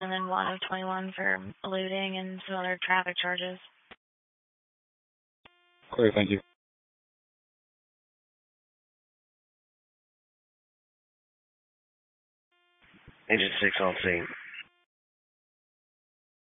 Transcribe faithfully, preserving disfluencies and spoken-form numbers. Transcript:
and then one of twenty-one for eluding and some other traffic charges. Clear, thank you. Agent six on scene.